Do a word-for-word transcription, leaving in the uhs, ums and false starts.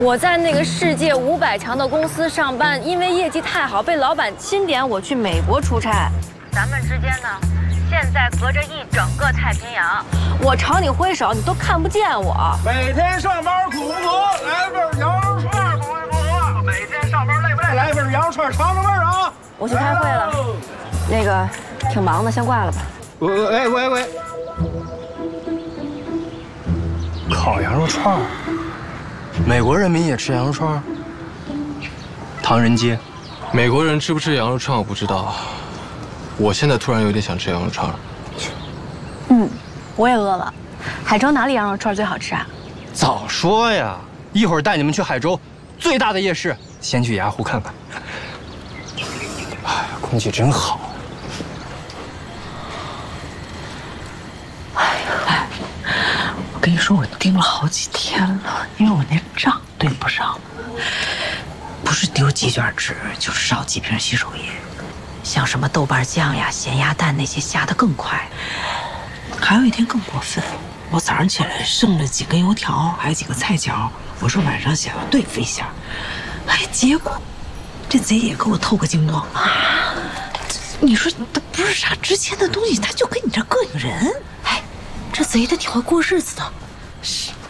我在那个世界五百强的公司上班，因为业绩太好，被老板钦点我去美国出差。咱们之间呢，现在隔着一整个太平洋。我朝你挥手，你都看不见我。 每天上班苦不苦？来份羊肉串，苦不苦？每天上班累不累？来份羊肉串，尝尝味儿啊！ 我去开会了，那个挺忙的，先挂了吧。 喂喂喂喂，烤羊肉串。 美国人民也吃羊肉串？唐人街， 美国人吃不吃羊肉串我不知道，我现在突然有点想吃羊肉串。 嗯，我也饿了。海州哪里羊肉串最好吃啊？ 早说呀！一会儿带你们去海州最大的夜市，先去崖湖看看。哎呀，空气真好。 哎呀，我跟你说，我盯了好几天了，因为我那账对不上，不是丢鸡卷纸，就是少几瓶洗手液。像什么豆瓣酱呀、咸鸭蛋那些下得更快。还有一天更过分，我早上起来剩了几根油条，还有几个菜角，我说晚上想要对付一下，哎，结果这贼也给我透个精光啊！你说他不是啥值钱的东西，他就跟你这膈应人。哎，这贼他挺会过日子的。是